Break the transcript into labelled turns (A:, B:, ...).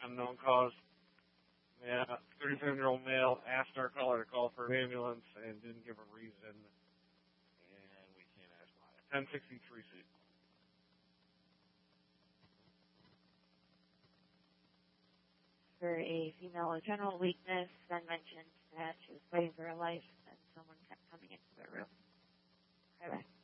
A: unknown cause. Yeah, 37-year-old male asked our caller to call for an ambulance and didn't give a reason, and we can't ask why. 1063C.
B: For a female with general weakness, then mentioned that she was fighting for her life and someone kept coming into the room. Bye-bye.